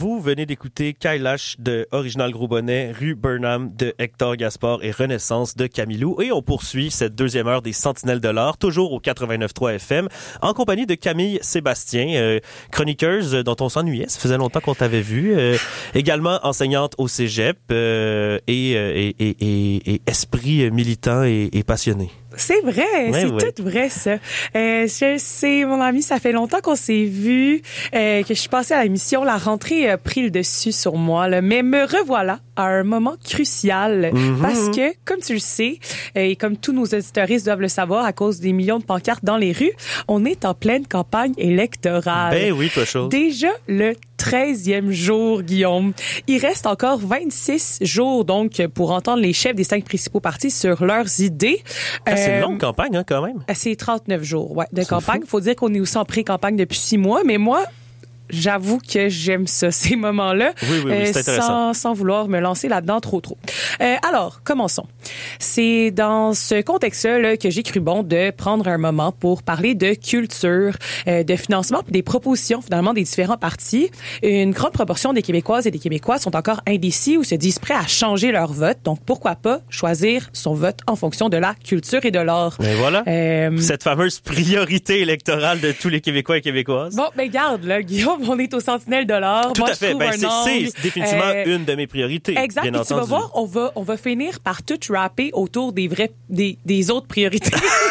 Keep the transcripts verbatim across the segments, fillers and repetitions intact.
Vous venez d'écouter Kailash de Original Gros Bonnet, Rue Burnham de Hector Gaspard et Renaissance de Camilou. Et on poursuit cette deuxième heure des Sentinelles de l'Art, toujours au quatre-vingt-neuf point trois F M, en compagnie de Camille Sébastien, euh, chroniqueuse dont on s'ennuyait. Ça faisait longtemps qu'on t'avait vu. Euh, également enseignante au cégep euh, et, et, et, et, et esprit militant et, et passionné. C'est vrai, ouais, c'est ouais. tout vrai ça. Euh, je sais, mon ami, ça fait longtemps qu'on s'est vu, euh, que je suis passée à l'émission. La rentrée a pris le dessus sur moi, là, mais me revoilà à un moment crucial mm-hmm. parce que, comme tu le sais, et comme tous nos auditeuristes doivent le savoir, à cause des millions de pancartes dans les rues, on est en pleine campagne électorale. Ben oui, toi chose. Déjà le treizième jour, Guillaume. Il reste encore vingt-six jours, donc, pour entendre les chefs des cinq principaux partis sur leurs idées. Ah, c'est une longue campagne, hein, quand même. C'est trente-neuf jours, ouais, de c'est campagne. Il faut dire qu'on est aussi en pré-campagne depuis six mois, mais moi, j'avoue que j'aime ça, ces moments-là. Oui, oui, oui, c'est euh, intéressant. Sans, sans vouloir me lancer là-dedans trop, trop. Euh, alors, commençons. C'est dans ce contexte-là là, que j'ai cru bon de prendre un moment pour parler de culture, euh, de financement, puis des propositions, finalement, des différents partis. Une grande proportion des Québécoises et des Québécois sont encore indécis ou se disent prêts à changer leur vote. Donc, pourquoi pas choisir son vote en fonction de la culture et de l'art. Mais voilà, euh, cette fameuse priorité électorale de tous les Québécois et Québécoises. Bon, ben garde, là, Guillaume, on est aux Sentinelles de l'Art. Tout Moi, à fait. Ben, c'est, angle, c'est définitivement euh, une de mes priorités. Exact. Bien Et entendu. tu vas voir, on va, on va finir par tout rapper autour des vrais, des, des autres priorités.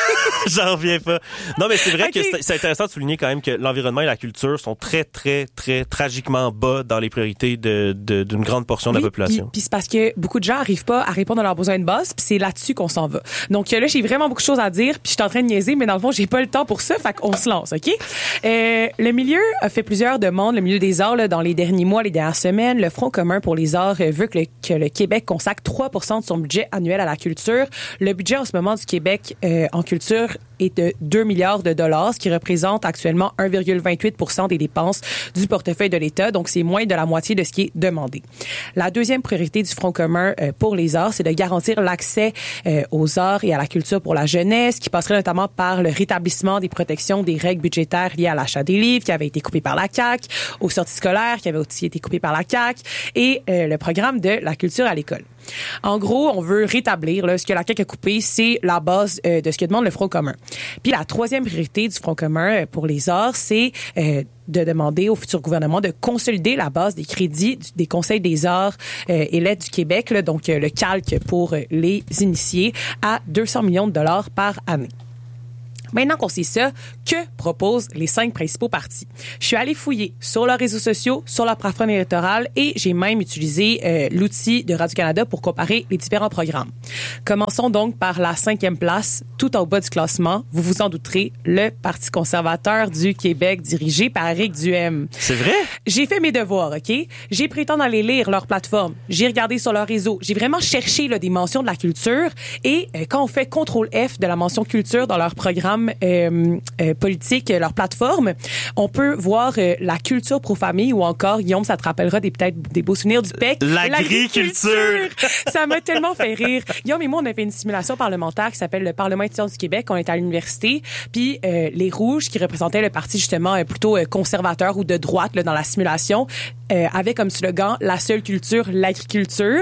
J'en reviens pas. Non, mais c'est vrai okay. que c'est, c'est intéressant de souligner quand même que l'environnement et la culture sont très, très, très tragiquement bas dans les priorités de, de, d'une grande portion oui, de la population. Puis, puis c'est parce que beaucoup de gens arrivent pas à répondre à leurs besoins de base, puis c'est là-dessus qu'on s'en va. Donc là, j'ai vraiment beaucoup de choses à dire, puis je suis en train de niaiser, mais dans le fond, j'ai pas le temps pour ça, fait qu'on se lance, OK? Euh, le milieu a fait plusieurs demandes, le milieu des arts, là, dans les derniers mois, les dernières semaines. Le Front commun pour les arts veut que le, que le Québec consacre trois pour cent de son budget annuel à la culture. Le budget en ce moment du Québec euh, en culture est de deux milliards de dollars, ce qui représente actuellement un virgule vingt-huit pour cent des dépenses du portefeuille de l'État. Donc, c'est moins de la moitié de ce qui est demandé. La deuxième priorité du Front commun euh, pour les arts, c'est de garantir l'accès euh, aux arts et à la culture pour la jeunesse, qui passerait notamment par le rétablissement des protections des règles budgétaires liées à l'achat des livres, qui avaient été coupées par la C A Q, aux sorties scolaires, qui avaient aussi été coupées par la C A Q, et euh, le programme de la culture à l'école. En gros, on veut rétablir là, ce que la C A Q a coupé, c'est la base euh, de ce que demande le Front commun. Puis la troisième priorité du Front commun euh, pour les arts, c'est euh, de demander au futur gouvernement de consolider la base des crédits du, des conseils des arts euh, et l'aide du Québec, là, donc euh, le calque pour euh, les initiés, à deux cents millions de dollars par année. Maintenant qu'on sait ça, que proposent les cinq principaux partis? Je suis allée fouiller sur leurs réseaux sociaux, sur leur plateforme électorale et j'ai même utilisé euh, l'outil de Radio-Canada pour comparer les différents programmes. Commençons donc par la cinquième place, tout en bas du classement. Vous vous en douterez, le Parti conservateur du Québec dirigé par Éric Duhaime. C'est vrai? J'ai fait mes devoirs, OK? J'ai pris le temps d'aller lire leur plateforme. J'ai regardé sur leur réseau. J'ai vraiment cherché là, des mentions de la culture et euh, quand on fait contrôle F de la mention culture dans leur programme Euh, euh, politique, leur plateforme, on peut voir euh, la culture pro-famille ou encore, Guillaume, ça te rappellera des, peut-être des beaux souvenirs du P E C. L'agriculture! Ça m'a tellement fait rire. Guillaume et moi, on a fait une simulation parlementaire qui s'appelle le Parlement étudiant du Québec. On était à l'université. Puis euh, les Rouges, qui représentaient le parti justement euh, plutôt euh, conservateur ou de droite là, dans la simulation, euh, avaient comme slogan « La seule culture, l'agriculture ».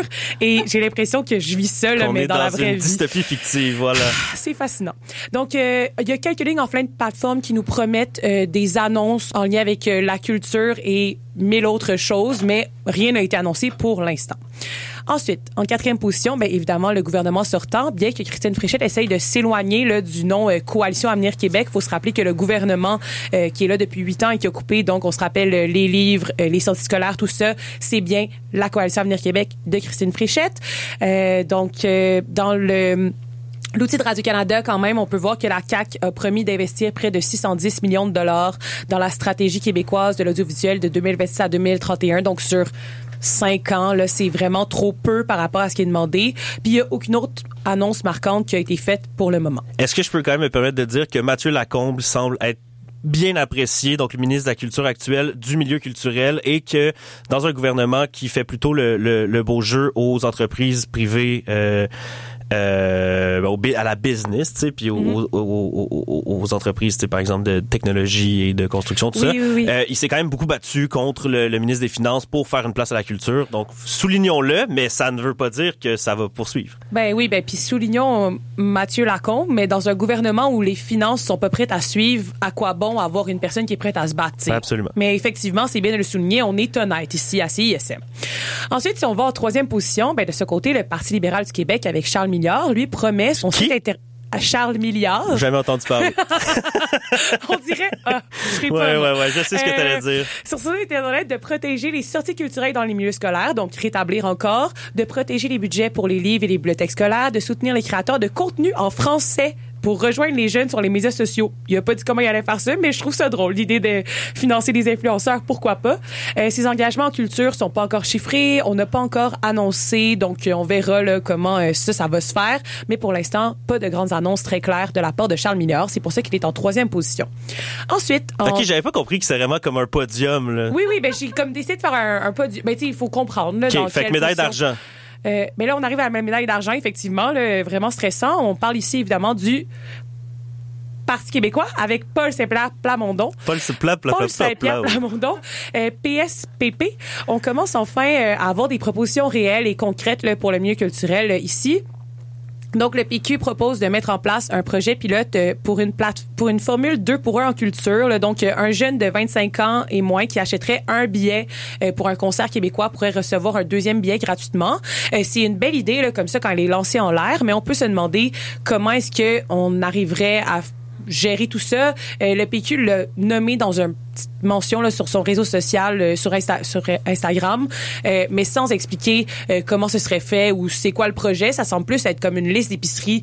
Et j'ai l'impression que je vis ça, là, mais dans, dans la vraie vie. On est dans une dystopie fictive, voilà. C'est fascinant. Donc, euh, il y a quelques lignes en plein de plateformes qui nous promettent euh, des annonces en lien avec euh, la culture et mille autres choses, mais rien n'a été annoncé pour l'instant. Ensuite, en quatrième position, bien évidemment, le gouvernement sortant, bien que Christine Fréchette essaye de s'éloigner là, du nom euh, Coalition Avenir Québec. Il faut se rappeler que le gouvernement euh, qui est là depuis huit ans et qui a coupé, donc on se rappelle euh, les livres, euh, les sorties scolaires, tout ça, c'est bien la Coalition Avenir Québec de Christine Fréchette. Euh, donc, euh, dans le... L'outil de Radio-Canada, quand même, on peut voir que la C A Q a promis d'investir près de six cent dix millions de dollars dans la stratégie québécoise de l'audiovisuel de deux mille vingt-six à deux mille trente et un. Donc, sur cinq ans, là, c'est vraiment trop peu par rapport à ce qui est demandé. Puis, il n'y a aucune autre annonce marquante qui a été faite pour le moment. Est-ce que je peux quand même me permettre de dire que Mathieu Lacombe semble être bien apprécié, donc le ministre de la Culture actuel, du milieu culturel, et que dans un gouvernement qui fait plutôt le, le, le beau jeu aux entreprises privées euh, euh, au, à la business, tu sais, puis aux, mm-hmm. aux, aux, aux, aux entreprises, tu sais, par exemple de technologie et de construction, tout oui, ça. Oui, oui. Euh, il s'est quand même beaucoup battu contre le, le ministre des Finances pour faire une place à la culture. Donc soulignons-le, mais ça ne veut pas dire que ça va poursuivre. Ben oui, ben puis soulignons Mathieu Lacombe, mais dans un gouvernement où les finances sont pas prêtes à suivre, à quoi bon avoir une personne qui est prête à se battre, t'sais. Absolument. Mais effectivement, c'est bien de le souligner, on est honnête ici à C I S M. Ensuite, si on va en troisième position, ben de ce côté, le Parti libéral du Québec avec Charles Milliard, lui promet son qui? site internet. À Charles Milliard. Jamais entendu parler. On dirait, ah, je serais ouais, pas. Ouais, ouais, je sais ce que tu allais euh, dire. Sur son site internet, de protéger les sorties culturelles dans les milieux scolaires, donc rétablir encore, de protéger les budgets pour les livres et les bibliothèques scolaires, de soutenir les créateurs de contenu en français pour rejoindre les jeunes sur les médias sociaux. Il a pas dit comment il allait faire ça, mais je trouve ça drôle, l'idée de financer des influenceurs, pourquoi pas. Euh, ses engagements en culture sont pas encore chiffrés, on n'a pas encore annoncé, donc on verra là, comment euh, ça, ça va se faire. Mais pour l'instant, pas de grandes annonces très claires de la part de Charles Milliard. C'est pour ça qu'il est en troisième position. Ensuite... En... OK, j'avais pas compris que c'était vraiment comme un podium. Là. Oui, oui, ben j'ai comme décidé de faire un, un podium. Ben tu sais, il faut comprendre. Là, OK, dans fait que médaille position. d'argent. Euh, mais là, on arrive à la médaille d'argent, effectivement, là, vraiment stressant. On parle ici, évidemment, du Parti québécois avec Paul Saint-Pierre Plamondon. Paul Saint-Pierre Paul Saint-Pierre Plamondon, euh, P S P P. On commence enfin euh, à avoir des propositions réelles et concrètes là, pour le milieu culturel là, ici. Donc, le P Q propose de mettre en place un projet pilote pour une plate pour une formule deux pour un en culture. Là. Donc, un jeune de vingt-cinq ans et moins qui achèterait un billet pour un concert québécois pourrait recevoir un deuxième billet gratuitement. C'est une belle idée, là, comme ça, quand elle est lancée en l'air, mais on peut se demander comment est-ce qu'on arriverait à gérer tout ça. Euh, le P Q l'a nommé dans une petite mention là, sur son réseau social, euh, sur, Insta- sur Instagram, euh, mais sans expliquer euh, comment ce serait fait ou c'est quoi le projet. Ça semble plus être comme une liste d'épicerie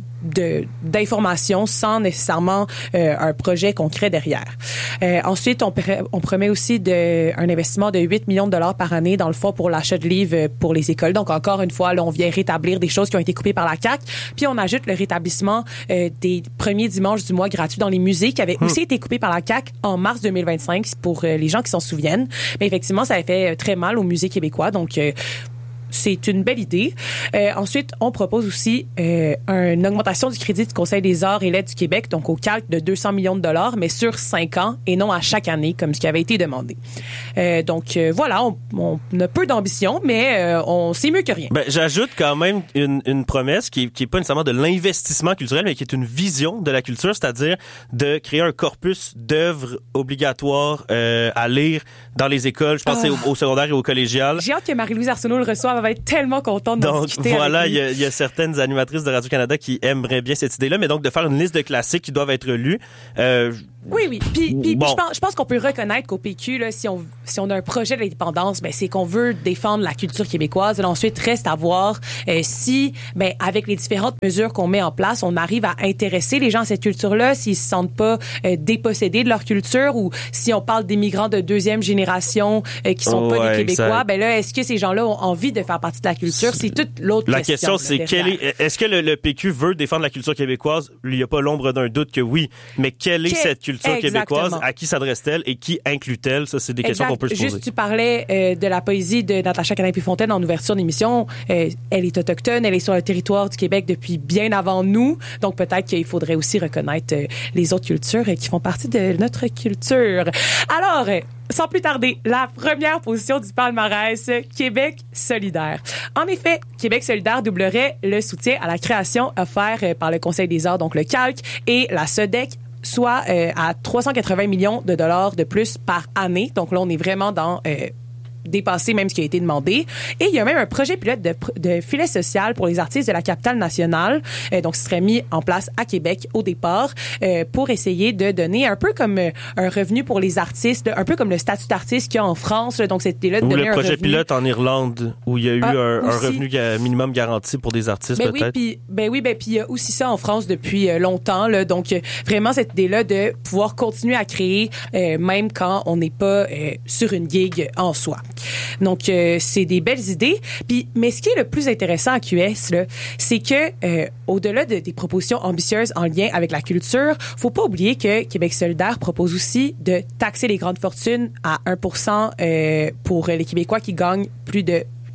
de d'informations sans nécessairement euh, un projet concret derrière. Euh, ensuite, on, on promet aussi de, un investissement de huit millions de dollars par année dans le fonds pour l'achat de livres pour les écoles. Donc, encore une fois, là, on vient rétablir des choses qui ont été coupées par la C A Q. Puis, on ajoute le rétablissement euh, des premiers dimanches du mois gratuits dans les musées qui avaient mmh. aussi été coupés par la C A Q en mars deux mille vingt-cinq pour euh, les gens qui s'en souviennent. Mais effectivement, ça a fait très mal aux musées québécois. Donc, euh, c'est une belle idée. Euh, ensuite, on propose aussi euh, une augmentation du crédit du Conseil des arts et lettres du Québec, donc au calque de deux cents millions de dollars, mais sur cinq ans et non à chaque année, comme ce qui avait été demandé. Euh, donc euh, voilà, on, on a peu d'ambition, mais euh, on c'est mieux que rien. Ben, j'ajoute quand même une, une promesse qui, qui est pas nécessairement de l'investissement culturel, mais qui est une vision de la culture, c'est-à-dire de créer un corpus d'œuvres obligatoires euh, à lire dans les écoles. Je pense oh. au, au secondaire et au collégial. J'ai hâte que Marie-Louise Arsenault le reçoive. Elle va être tellement contente d'en donc, discuter. Voilà, il y, y a certaines animatrices de Radio-Canada qui aimeraient bien cette idée-là, mais donc de faire une liste de classiques qui doivent être lus. Euh, oui, oui. Puis, puis, bon. puis je pense, je pense qu'on peut reconnaître qu'au P Q, là, si on, si on a un projet d'indépendance, ben, c'est qu'on veut défendre la culture québécoise. Et ensuite, reste à voir euh, si, ben, avec les différentes mesures qu'on met en place, on arrive à intéresser les gens à cette culture-là, s'ils se sentent pas euh, dépossédés de leur culture ou si on parle des migrants de deuxième génération euh, qui sont oh, pas ouais, des Québécois, exact. ben là, est-ce que ces gens-là ont envie de faire partie de la culture? C'est toute l'autre la question. question, c'est quelle est, est-ce que le, le P Q veut défendre la culture québécoise? Il n'y a pas l'ombre d'un doute que oui. Mais quelle est que, cette culture exactement. québécoise? À qui s'adresse-t-elle et qui inclut-elle? Ça, c'est des questions exact. qu'on peut se poser. Juste, tu parlais euh, de la poésie de Natacha Canapé-Fontaine en ouverture d'émission. Euh, elle est autochtone, elle est sur le territoire du Québec depuis bien avant nous. Donc, peut-être qu'il faudrait aussi reconnaître euh, les autres cultures euh, qui font partie de notre culture. Alors, euh, sans plus tarder, la première position du palmarès, Québec solidaire. En effet, Québec solidaire doublerait le soutien à la création offert euh, par le Conseil des arts, donc le C A L C, et la S E D E C, soit euh, à trois cent quatre-vingts millions de dollars de plus par année. Donc là, on est vraiment dans... Euh, dépasser même ce qui a été demandé. Et il y a même un projet pilote de, de filet social pour les artistes de la capitale nationale. Euh, donc, ce serait mis en place à Québec au départ euh, pour essayer de donner un peu comme euh, un revenu pour les artistes, un peu comme le statut d'artiste qu'il y a en France. Là, donc, c'était là de Ou donner le un projet revenu. pilote en Irlande où il y a eu ah, un, un aussi. revenu minimum garanti pour des artistes, ben peut-être. Oui, pis, ben oui, ben puis il y a aussi ça en France depuis euh, longtemps. Là, donc, euh, vraiment, cette idée-là de pouvoir continuer à créer euh, même quand on n'est pas euh, sur une gig en soi. Donc, euh, c'est des belles idées. Puis, mais ce qui est le plus intéressant à Q S, là, c'est que euh, au-delà de, des propositions ambitieuses en lien avec la culture, faut pas oublier que Québec solidaire propose aussi de taxer les grandes fortunes à un pour cent euh, pour les Québécois qui gagnent plus de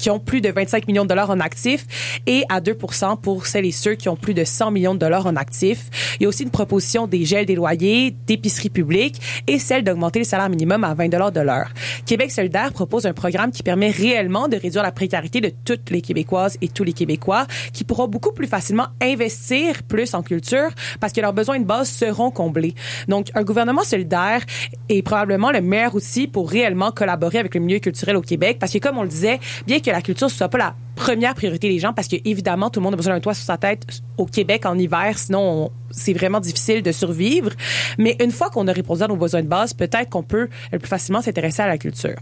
qui ont plus de vingt-cinq millions de dollars en actifs et à deux pour cent pour celles et ceux qui ont plus de cent millions de dollars en actifs. Il y a aussi une proposition des gels des loyers, d'épicerie publique et celle d'augmenter le salaire minimum à vingt dollars de l'heure. Québec solidaire propose un programme qui permet réellement de réduire la précarité de toutes les Québécoises et tous les Québécois qui pourront beaucoup plus facilement investir plus en culture parce que leurs besoins de base seront comblés. Donc, un gouvernement solidaire est probablement le meilleur outil pour réellement collaborer avec le milieu culturel au Québec parce que, comme on le disait, bien que la culture ne soit pas la première priorité des gens parce que, évidemment, tout le monde a besoin d'un toit sur sa tête au Québec en hiver, sinon on, c'est vraiment difficile de survivre. Mais une fois qu'on a répondu à nos besoins de base, peut-être qu'on peut le plus facilement s'intéresser à la culture.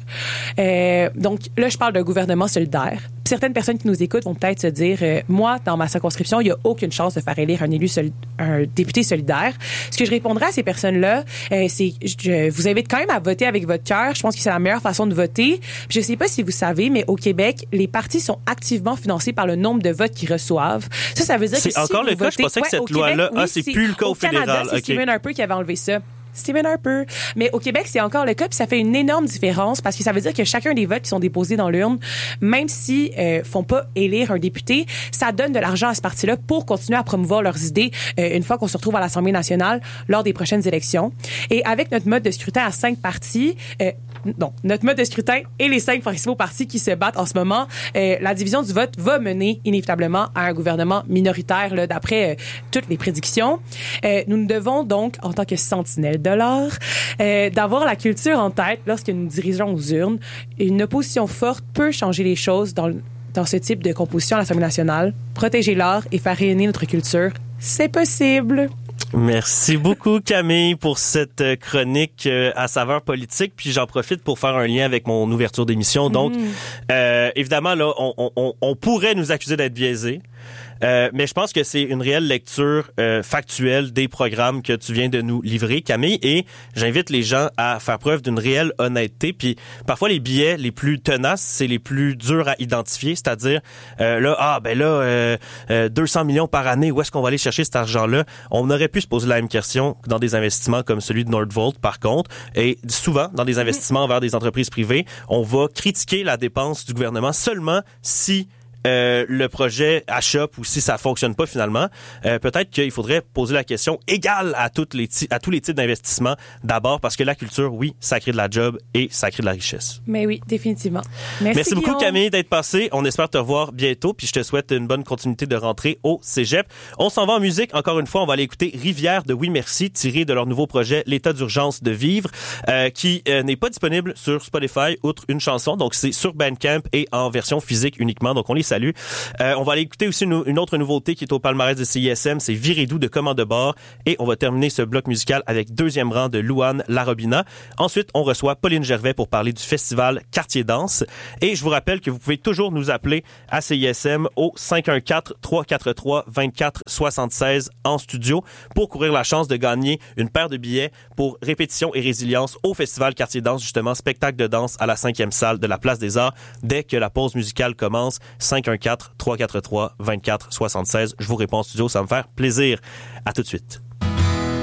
Euh, donc là, je parle d'un gouvernement solidaire. Certaines personnes qui nous écoutent vont peut-être se dire, euh, moi, dans ma circonscription, il n'y a aucune chance de faire élire un élu, soli- un député solidaire. Ce que je répondrai à ces personnes-là, euh, c'est, je vous invite quand même à voter avec votre cœur. Je pense que c'est la meilleure façon de voter. Puis je ne sais pas si vous savez, mais au Québec, les partis sont activement financés par le nombre de votes qu'ils reçoivent. Ça, ça veut dire c'est que si encore vous le cas. votez, Je pensais que ouais, cette loi-là, Québec, ah, oui, c'est plus le cas au, au fédéral. Canada, c'est okay. Stephen Harper qui avait enlevé ça. Stephen Harper. Mais au Québec, c'est encore le cas, puis ça fait une énorme différence parce que ça veut dire que chacun des votes qui sont déposés dans l'urne, même s'ils euh, font pas élire un député, ça donne de l'argent à ce parti-là pour continuer à promouvoir leurs idées euh, une fois qu'on se retrouve à l'Assemblée nationale lors des prochaines élections. Et avec notre mode de scrutin à cinq partis, euh, non, notre mode de scrutin et les cinq principaux partis qui se battent en ce moment, euh, la division du vote va mener inévitablement à un gouvernement minoritaire, là, d'après euh, toutes les prédictions. Euh, nous nous devons donc, en tant que sentinelles de l'art, euh, d'avoir la culture en tête lorsque nous nous dirigeons aux urnes. Une opposition forte peut changer les choses dans, dans ce type de composition à l'Assemblée nationale. Protéger l'art et faire rayonner notre culture, c'est possible. Merci beaucoup, Camille, pour cette chronique euh, à saveur politique. Puis j'en profite pour faire un lien avec mon ouverture d'émission. Donc, mmh. euh, évidemment, là, on, on, on pourrait nous accuser d'être biaisés. Euh, mais je pense que c'est une réelle lecture euh, factuelle des programmes que tu viens de nous livrer, Camille, et j'invite les gens à faire preuve d'une réelle honnêteté. Puis parfois, les billets les plus tenaces, c'est les plus durs à identifier, c'est-à-dire euh, là, ah ben là, euh, euh, deux cents millions par année, où est-ce qu'on va aller chercher cet argent-là? On aurait pu se poser la même question dans des investissements comme celui de Nordvolt, par contre, et souvent, dans des investissements vers des entreprises privées, on va critiquer la dépense du gouvernement seulement si Euh, le projet achoppe ou si ça fonctionne pas finalement, euh, peut-être qu'il faudrait poser la question égale à toutes les ti- à tous les types d'investissements d'abord parce que la culture, oui, ça crée de la job et ça crée de la richesse. Mais oui, définitivement. Merci, Merci beaucoup Guillaume. Camille d'être passée. On espère te revoir bientôt puis je te souhaite une bonne continuité de rentrée au Cégep. On s'en va en musique. Encore une fois, on va aller écouter Rivière de Oui Merci tiré de leur nouveau projet L'état d'urgence de vivre euh, qui euh, n'est pas disponible sur Spotify outre une chanson. Donc c'est sur Bandcamp et en version physique uniquement. Donc on les salue. Euh, on va aller écouter aussi une, une autre nouveauté qui est au palmarès de C I S M, c'est Virédou de Commande de bord. Et on va terminer ce bloc musical avec Deuxième rang de Louane Larobina. Ensuite, on reçoit Pauline Gervais pour parler du festival Quartier Danse. Et je vous rappelle que vous pouvez toujours nous appeler à C I S M au cinq un quatre, trois quatre trois, deux quatre sept six en studio pour courir la chance de gagner une paire de billets pour Répétition et Résilience au festival Quartier Danse, justement, spectacle de danse à la cinquième salle de la Place des Arts dès que la pause musicale commence. cinq un quatre, trois quatre trois, deux quatre sept six. Je vous réponds en studio, ça va me faire plaisir. À tout de suite.